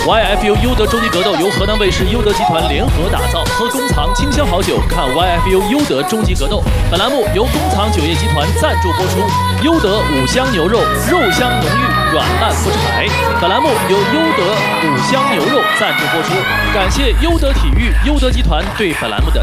YFU 优德终极格斗由河南卫视优德集团联合打造，喝工厂清香好酒，看 YFU 优德终极格斗。本栏目由工厂酒业集团赞助播出。优德五香牛肉，肉香浓郁，软烂不柴。本栏目由优德五香牛肉赞助播出。感谢优德体育、优德集团对本栏目的